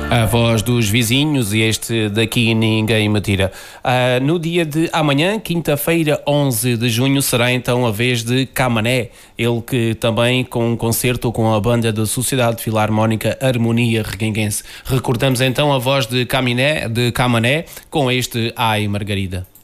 A voz dos vizinhos e este daqui ninguém me tira. No dia de amanhã, quinta-feira, 11 de junho, será então a vez de Camané. Ele que também com um concerto com a banda da Sociedade Filarmónica Harmonia Reguenguense. Recordamos então a voz de Camané com este Ai Margarida.